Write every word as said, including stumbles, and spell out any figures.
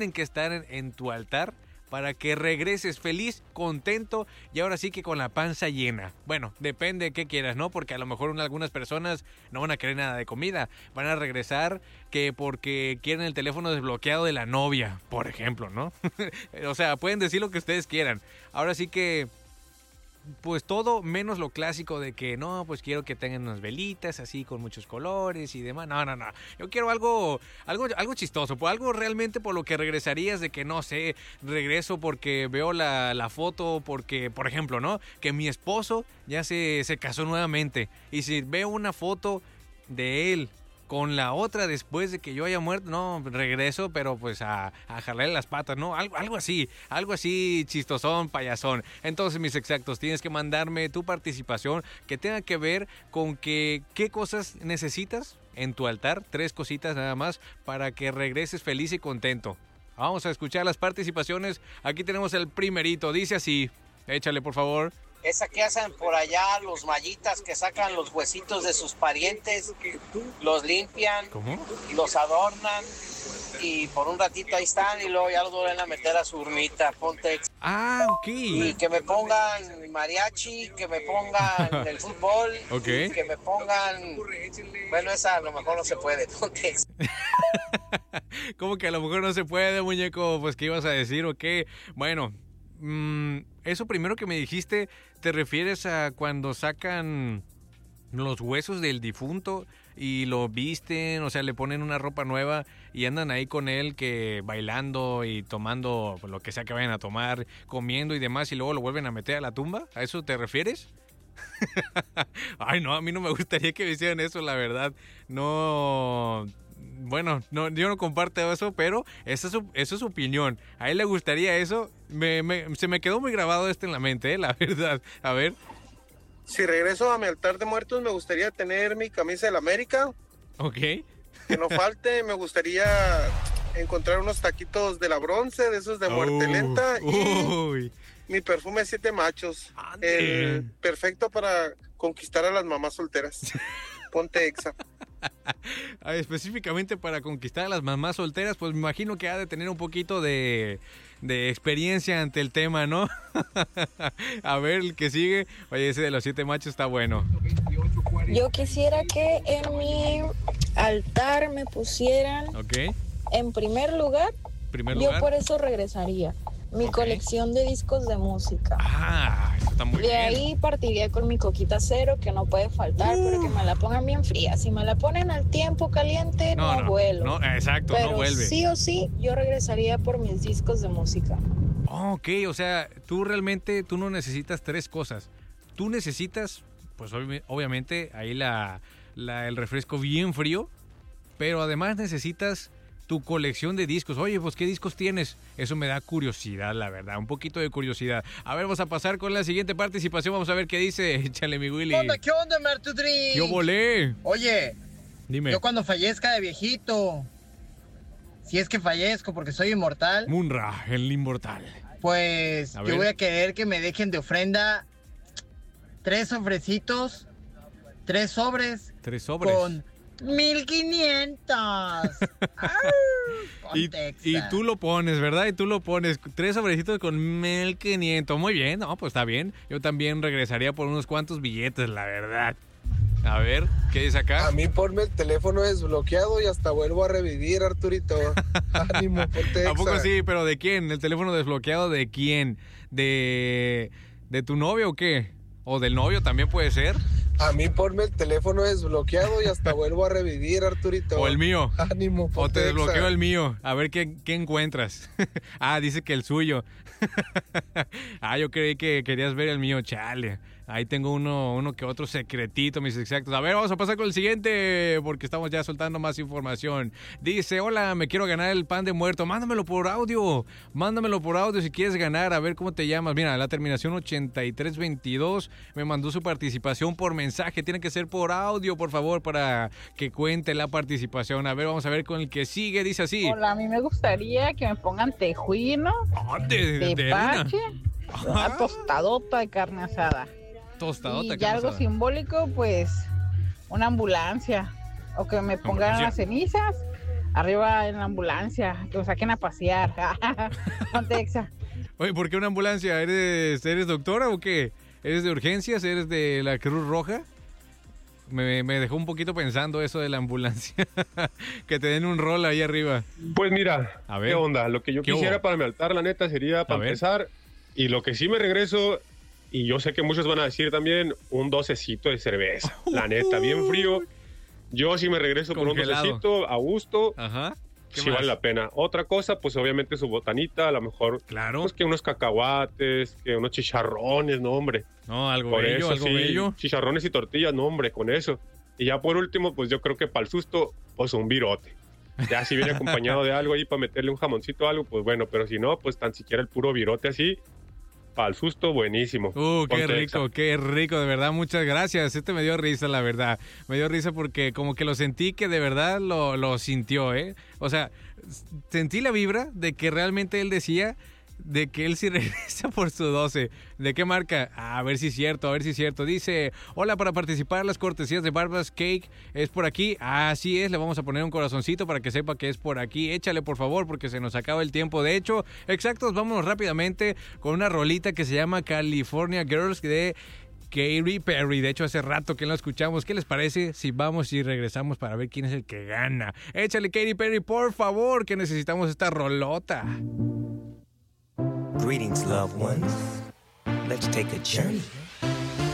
tienen que estar en, en tu altar para que regreses feliz, contento y ahora sí que con la panza llena. Bueno, depende de qué quieras, ¿no? Porque a lo mejor algunas personas no van a querer nada de comida. Van a regresar que porque quieren el teléfono desbloqueado de la novia, por ejemplo, ¿no? O sea, pueden decir lo que ustedes quieran. Ahora sí que pues todo menos lo clásico de que no, pues quiero que tengan unas velitas así con muchos colores y demás. No, no, no. Yo quiero algo algo algo chistoso, pues algo realmente por lo que regresarías de que no sé, regreso porque veo la, la foto porque, por ejemplo, ¿no? Que mi esposo ya se, se casó nuevamente y si veo una foto de él con la otra después de que yo haya muerto, no, regreso, pero pues a, a jalarle las patas, ¿no? Algo, algo así, algo así chistosón, payasón. Entonces, mis exactos, tienes que mandarme tu participación que tenga que ver con que, qué cosas necesitas en tu altar, tres cositas nada más, para que regreses feliz y contento. Vamos a escuchar las participaciones. Aquí tenemos el primerito, dice así, échale por favor. Esa que hacen por allá los mayitas que sacan los huesitos de sus parientes, los limpian, ¿cómo? Los adornan y por un ratito ahí están y luego ya los vuelven a meter a su urnita. Ponte. Ah, ok. Y que me pongan mariachi, que me pongan el fútbol, okay. Que me pongan... Bueno, esa a lo mejor no se puede. Ponte. ¿Cómo que a lo mejor no se puede, muñeco? Pues, ¿qué ibas a decir o qué? Bueno... Mm, eso primero que me dijiste, ¿te refieres a cuando sacan los huesos del difunto y lo visten, o sea, le ponen una ropa nueva y andan ahí con él que bailando y tomando lo que sea que vayan a tomar, comiendo y demás y luego lo vuelven a meter a la tumba? ¿A eso te refieres? Ay, no, a mí no me gustaría que me hicieran eso, la verdad. No... Bueno, no, yo no comparto eso, pero esa es su, esa es su opinión. A él le gustaría eso. Me, me, se me quedó muy grabado esto en la mente, ¿eh? La verdad. A ver. Si regreso a mi altar de muertos, me gustaría tener mi camisa del América. Ok. Que no falte. Me gustaría encontrar unos taquitos de la Bronce, de esos de muerte uh, lenta. Uy. Y mi perfume Siete Machos. El perfecto para conquistar a las mamás solteras. Ponte Exa. Específicamente para conquistar a las mamás solteras, pues me imagino que ha de tener un poquito de, de experiencia ante el tema, ¿no? A ver, el que sigue. Oye, ese de los siete machos está bueno. Yo quisiera que en mi altar me pusieran, okay. En primer lugar, ¿Primer yo lugar? por eso regresaría. Mi okay. colección de discos de música. Ah, eso está muy de bien. De ahí partiría con mi coquita cero, que no puede faltar, uh. pero que me la pongan bien fría. Si me la ponen al tiempo caliente, no, no, no vuelo. No, exacto, pero no vuelve. Sí o sí, yo regresaría por mis discos de música. Oh, ok, o sea, tú realmente, tú no necesitas tres cosas. Tú necesitas, pues ob- obviamente, ahí la, la, el refresco bien frío, pero además necesitas tu colección de discos. Oye, pues, ¿qué discos tienes? Eso me da curiosidad, la verdad, un poquito de curiosidad. A ver, vamos a pasar con la siguiente participación. Vamos a ver qué dice. Échale, mi Willy. ¿Qué onda, qué onda, Martudri? ¿Qué volé? Oye, dime. Yo cuando fallezca de viejito, si es que fallezco porque soy inmortal. Munra, el inmortal. Pues yo voy a querer que me dejen de ofrenda tres sobrecitos, tres sobres. Tres sobres. Con mil quinientos. y, y tú lo pones, ¿verdad? Y tú lo pones. Tres sobrecitos con mil quinientos. Muy bien, no, pues está bien. Yo también regresaría por unos cuantos billetes, la verdad. A ver, ¿qué dice acá? A mí ponme el teléfono desbloqueado y hasta vuelvo a revivir, Arturito. Ánimo, ponte ¿A poco sí? ¿Pero de quién? ¿El teléfono desbloqueado de quién? ¿De, de tu novio o qué? ¿O del novio también puede ser? A mí ponme el teléfono desbloqueado y hasta vuelvo a revivir, Arturito. O el mío. Ánimo, o te desbloqueo el mío. A ver qué, qué encuentras. Ah, dice que el suyo. Ah, yo creí que querías ver el mío, chale. Ahí tengo uno, uno que otro secretito, mis exactos. A ver, vamos a pasar con el siguiente, porque estamos ya soltando más información. Dice, hola, me quiero ganar el pan de muerto. Mándamelo por audio. Mándamelo por audio si quieres ganar. A ver cómo te llamas. Mira, la terminación ochenta y tres veintidós me mandó su participación por mensaje. Tiene que ser por audio, por favor, para que cuente la participación. A ver, vamos a ver con el que sigue. Dice así. Hola, a mí me gustaría que me pongan tejuino, oh, de, de, de pache, una tostadota de carne asada. Tostadota, y ya algo simbólico, pues una ambulancia, o que me pongan las cenizas Arriba en la ambulancia, que lo saquen a pasear. Ponte Exa. Oye, ¿por qué una ambulancia? ¿Eres, ¿Eres doctora o qué? ¿Eres de urgencias? ¿Eres de la Cruz Roja? Me, me dejó un poquito pensando eso de la ambulancia. Que te den un rol ahí arriba. Pues mira, a ver, ¿qué onda? Lo que yo quisiera hubo? Para mi altar, la neta, sería para empezar. Y lo que sí me regreso, y yo sé que muchos van a decir también, un docecito de cerveza. La neta, bien frío. Yo sí me regreso por un docecito a gusto. Ajá. Sí más? Vale la pena. Otra cosa, pues obviamente su botanita, a lo mejor. Claro. Pues que unos cacahuates, que unos chicharrones, no, hombre. No, algo por bello, eso, algo sí, bello. Chicharrones y tortillas, no, hombre, con eso. Y ya por último, pues yo creo que para el susto, pues un virote. Ya si viene acompañado de algo ahí para meterle un jamoncito o algo, pues bueno, pero si no, pues tan siquiera el puro virote así. Para el susto, buenísimo. Uh, qué Ponte rico, Exa. qué rico, de verdad, muchas gracias. Este me dio risa, la verdad. Me dio risa porque como que lo sentí que de verdad lo, lo sintió, ¿eh? O sea, sentí la vibra de que realmente él decía de que él sí regresa por su doce. ¿De qué marca? Ah, a ver si es cierto, a ver si es cierto. Dice, hola, para participar en las cortesías de Barbas Cake, ¿es por aquí? Ah, así es, le vamos a poner un corazoncito para que sepa que es por aquí. Échale, por favor, porque se nos acaba el tiempo. De hecho, exactos, vámonos rápidamente con una rolita que se llama California Girls de Katy Perry. De hecho, hace rato que no la escuchamos. ¿Qué les parece si vamos y regresamos para ver quién es el que gana? Échale, Katy Perry, por favor, que necesitamos esta rolota. Greetings, loved ones. Let's take a journey